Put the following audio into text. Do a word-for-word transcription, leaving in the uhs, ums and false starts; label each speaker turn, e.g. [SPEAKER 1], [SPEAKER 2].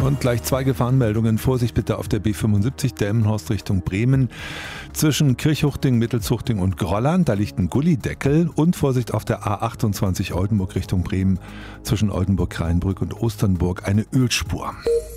[SPEAKER 1] Und gleich zwei Gefahrenmeldungen. Vorsicht bitte auf der B fünfundsiebzig Delmenhorst Richtung Bremen. Zwischen Kirchhuchting, Mittelzuchting und Grolland, da liegt ein Gullideckel. Und Vorsicht auf der A achtundzwanzig Oldenburg Richtung Bremen. Zwischen Oldenburg-Rheinbrück und Osternburg eine Ölspur.